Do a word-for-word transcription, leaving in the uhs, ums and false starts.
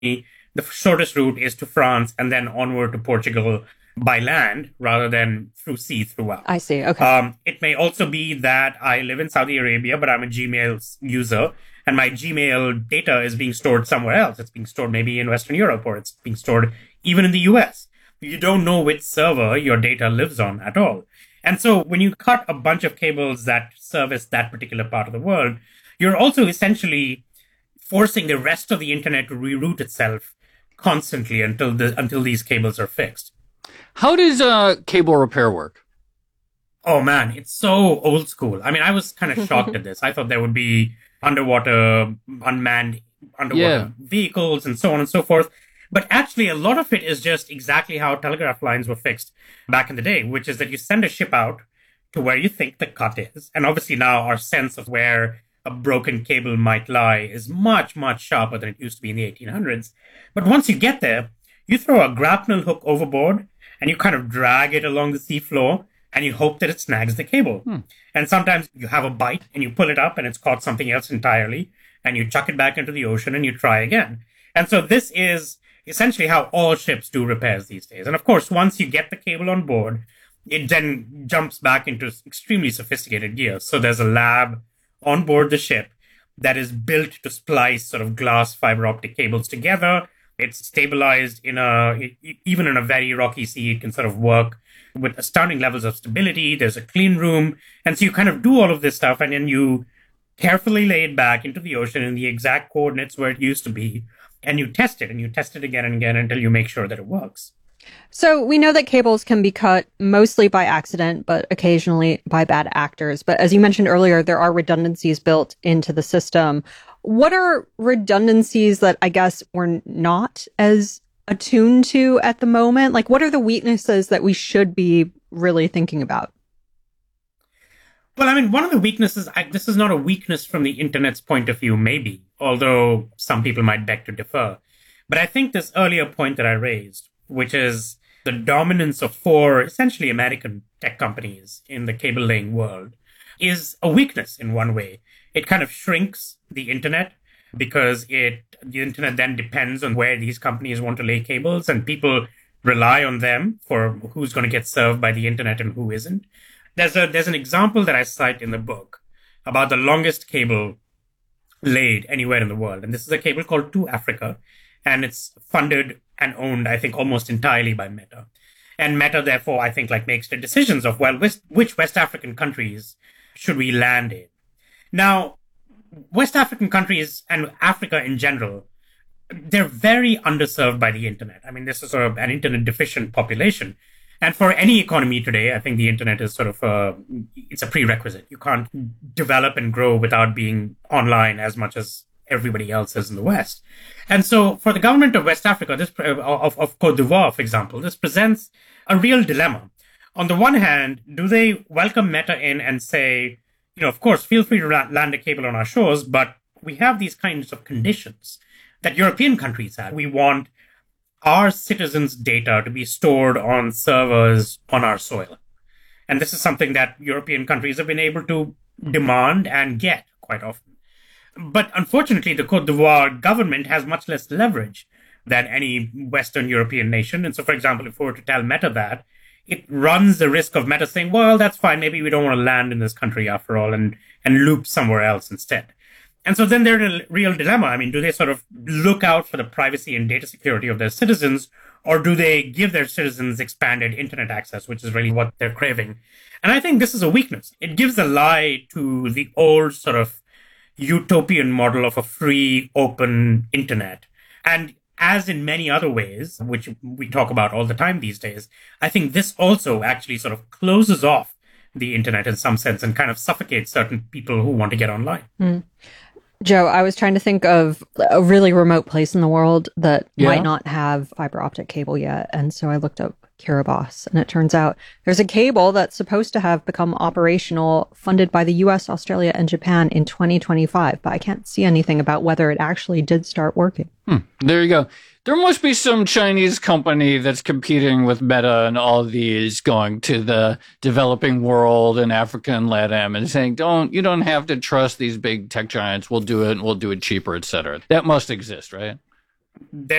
the shortest route is to France and then onward to Portugal by land rather than through sea throughout. I see. Okay. Um, it may also be that I live in Saudi Arabia, but I'm a Gmail user, and my Gmail data is being stored somewhere else. It's being stored maybe in Western Europe, or it's being stored even in the U S. You don't know which server your data lives on at all. And so when you cut a bunch of cables that service that particular part of the world, you're also essentially forcing the rest of the internet to reroute itself constantly until the until these cables are fixed. How does uh, cable repair work? Oh, man, it's so old school. I mean, I was kind of shocked at this. I thought there would be underwater, unmanned underwater Yeah. vehicles and so on and so forth. But actually, a lot of it is just exactly how telegraph lines were fixed back in the day, which is that you send a ship out to where you think the cut is. And obviously now our sense of where a broken cable might lie is much, much sharper than it used to be in the eighteen hundreds. But once you get there, you throw a grapnel hook overboard and you kind of drag it along the seafloor and you hope that it snags the cable. Hmm. And sometimes you have a bite and you pull it up and it's caught something else entirely and you chuck it back into the ocean and you try again. And so this is essentially how all ships do repairs these days. And of course, once you get the cable on board, it then jumps back into extremely sophisticated gear. So there's a lab on board the ship that is built to splice sort of glass fiber optic cables together. It's stabilized in a, even in a very rocky sea, it can sort of work with astounding levels of stability. There's a clean room. And so you kind of do all of this stuff and then you carefully lay it back into the ocean in the exact coordinates where it used to be. And you test it and you test it again and again until you make sure that it works. So we know that cables can be cut mostly by accident, but occasionally by bad actors. But as you mentioned earlier, there are redundancies built into the system. What are redundancies that I guess we're not as attuned to at the moment? Like, what are the weaknesses that we should be really thinking about? Well, I mean, one of the weaknesses, I, this is not a weakness from the internet's point of view, maybe, although some people might beg to differ. But I think this earlier point that I raised, which is the dominance of four essentially American tech companies in the cable laying world, is a weakness in one way. It kind of shrinks the internet because it the internet then depends on where these companies want to lay cables, and people rely on them for who's going to get served by the internet and who isn't. There's a there's an example that I cite in the book about the longest cable laid anywhere in the world. And this is a cable called To Africa. And it's funded and owned, I think, almost entirely by Meta. And Meta, therefore, I think, like makes the decisions of, well, which, which West African countries should we land in? Now, West African countries and Africa in general, they're very underserved by the internet. I mean, this is sort of an internet deficient population. And for any economy today, I think the internet is sort of a, it's a prerequisite. You can't develop and grow without being online as much as everybody else is in the West. And so for the government of West Africa, this of, of Cote d'Ivoire, for example, this presents a real dilemma. On the one hand, do they welcome Meta in and say, you know, of course, feel free to land a cable on our shores, but we have these kinds of conditions that European countries have. We want our citizens' data to be stored on servers on our soil. And this is something that European countries have been able to demand and get quite often. But unfortunately, the Cote d'Ivoire government has much less leverage than any Western European nation. And so, for example, if we were to tell Meta that, it runs the risk of Meta saying, well, that's fine, maybe we don't want to land in this country after all, and, and loop somewhere else instead. And so then they're in a real dilemma. I mean, do they sort of look out for the privacy and data security of their citizens, or do they give their citizens expanded internet access, which is really what they're craving? And I think this is a weakness. It gives a lie to the old sort of utopian model of a free, open internet. And as in many other ways, which we talk about all the time these days, I think this also actually sort of closes off the internet in some sense and kind of suffocates certain people who want to get online. Mm. Joe, I was trying to think of a really remote place in the world that Yeah. might not have fiber optic cable yet. And so I looked up Kiribati, and it turns out there's a cable that's supposed to have become operational, funded by the U S, Australia, and Japan in twenty twenty-five. But I can't see anything about whether it actually did start working. Hmm. There you go. There must be some Chinese company that's competing with Meta and all these, going to the developing world and Africa and LATAM and saying, don't, you don't have to trust these big tech giants. We'll do it and we'll do it cheaper, et cetera. That must exist, right? there